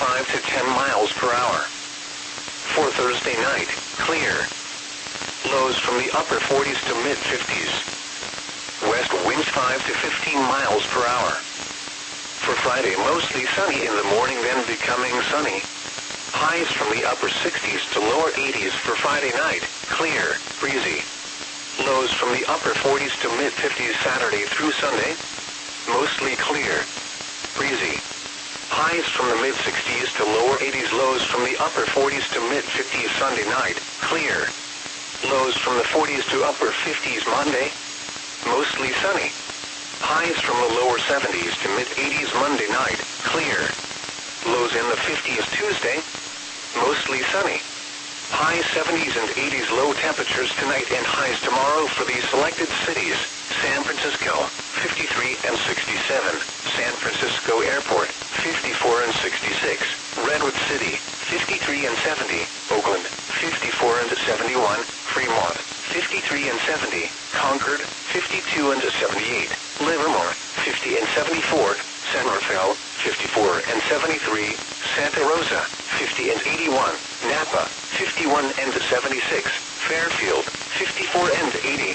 5 to 10 miles per hour. For Thursday night, clear. Lows from the upper 40s to mid-50s. West winds 5 to 15 miles per hour. For Friday, mostly sunny in the morning, then becoming sunny. Highs from the upper 60s to lower 80s for Friday night, clear, breezy. Lows from the upper 40s to mid-50s Saturday through Sunday, mostly clear, breezy. Highs from the mid-60s to lower 80s, lows from the upper 40s to mid-50s Sunday night, clear. Lows from the 40s to upper 50s Monday, mostly sunny. Highs from the lower 70s to mid-80s Monday night, clear. Lows in the 50s Tuesday, mostly sunny. High 70s and 80s low temperatures tonight and highs tomorrow for these selected cities: San Francisco, 53 and 67, San Francisco Airport, 54 and 66, Redwood City, 53 and 70, Oakland, 54 and 71, Fremont, 53 and 70, Concord, 52 and 78, Livermore, 50 and 74, San Rafael, 54 and 73, Santa Rosa, 50 and 81, Napa, 51 and 76, Fairfield, 54 and 80.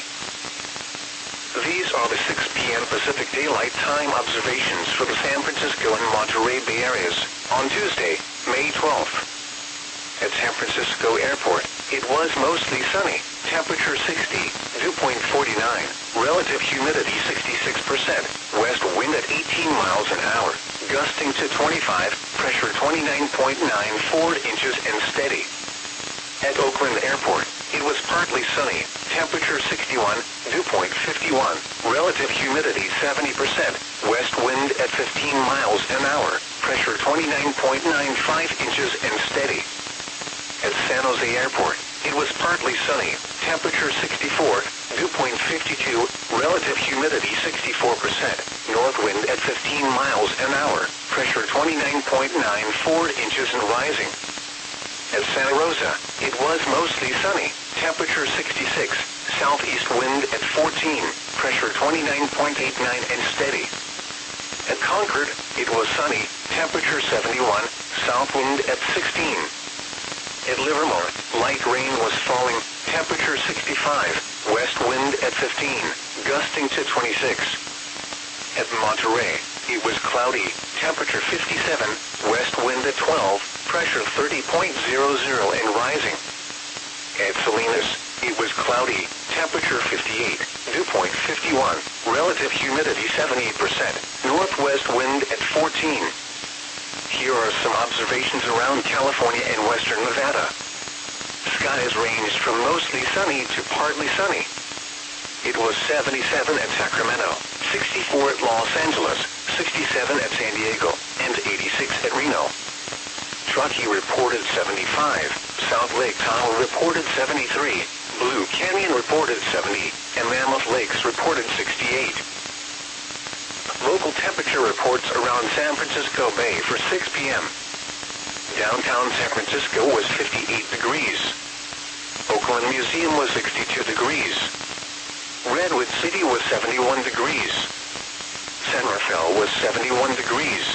These are the 6 p.m. Pacific Daylight Time observations for the San Francisco and Monterey Bay areas on Tuesday, May 12th. At San Francisco Airport, it was mostly sunny, temperature 60, dew point 49, relative humidity 66%, west wind at 18 miles an hour, gusting to 25, pressure 29.94 inches and steady. At Oakland Airport, it was partly sunny, temperature 61, dew point 51, relative humidity 70%, west wind at 15 miles an hour, pressure 29.95 inches and steady. At San Jose Airport, it was partly sunny, temperature 64, dew point 52, relative humidity 64%, north wind at 15 miles an hour, pressure 29.94 inches and rising. At Santa Rosa, it was mostly sunny, temperature 66, southeast wind at 14, pressure 29.89 and steady. At Concord, it was sunny, temperature 71, south wind at 16. At Livermore, light rain was falling, temperature 65, west wind at 15, gusting to 26. At Monterey, it was cloudy, temperature 57, west wind at 12, pressure 30.00 and rising. At Salinas, it was cloudy, temperature 58, dew point 51, relative humidity 78%, northwest wind at 14. Here are some observations around California and western Nevada. Skies ranged from mostly sunny to partly sunny. It was 77 at Sacramento, 64 at Los Angeles, 67 at San Diego, and 86 at Reno. Truckee reported 75, South Lake Tahoe reported 73, Blue Canyon reported 70, and Mammoth Lakes reported 68. Local temperature reports around San Francisco Bay for 6 p.m. Downtown San Francisco was 58 degrees. Oakland Museum was 62 degrees. Redwood City was 71 degrees. San Rafael was 71 degrees.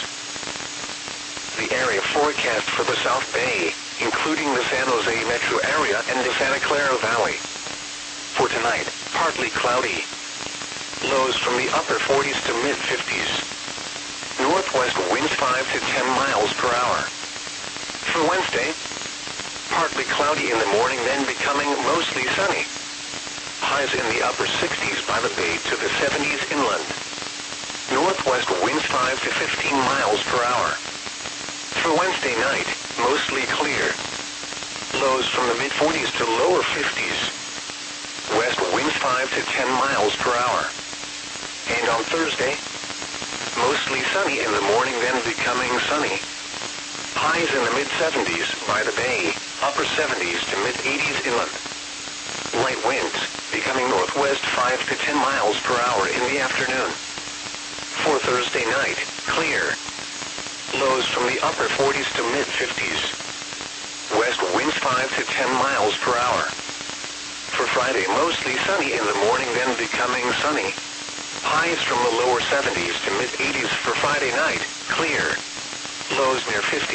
The area forecast for the South Bay, including the San Jose metro area and the Santa Clara Valley. For tonight, partly cloudy. Lows from the upper 40s to mid-50s. Northwest winds 5 to 10 miles per hour. For Wednesday, partly cloudy in the morning, then becoming mostly sunny. Highs in the upper 60s by the bay to the 70s inland. Northwest winds 5 to 15 miles per hour. For Wednesday night, mostly clear. Lows from the mid-40s to lower 50s. West winds 5 to 10 miles per hour. And on Thursday, mostly sunny in the morning, then becoming sunny. Highs in the mid-70s by the bay, upper 70s to mid-80s inland. Light winds, becoming northwest 5 to 10 miles per hour in the afternoon. For Thursday night, clear. Lows from the upper 40s to mid-50s. West winds 5 to 10 miles per hour. For Friday, mostly sunny in the morning, then becoming sunny. Highs from the lower 70s to mid-80s for Friday night, clear. Lows near 50.